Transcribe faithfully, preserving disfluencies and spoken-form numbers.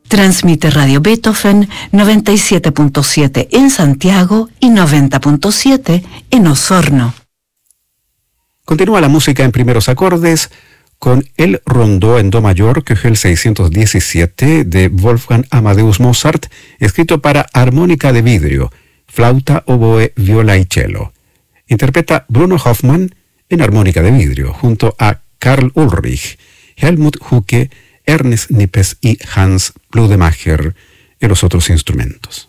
Transmite Radio Beethoven noventa y siete punto siete en Santiago y noventa punto siete en Osorno. Continúa la música en primeros acordes con el rondó en do mayor, Köchel seiscientos diecisiete de Wolfgang Amadeus Mozart, escrito para armónica de vidrio, flauta, oboe, viola y cello. Interpreta Bruno Hoffmann en armónica de vidrio, junto a Karl Ulrich, Helmut Hucke, Ernest Nippes y Hans Bludemacher en los otros instrumentos.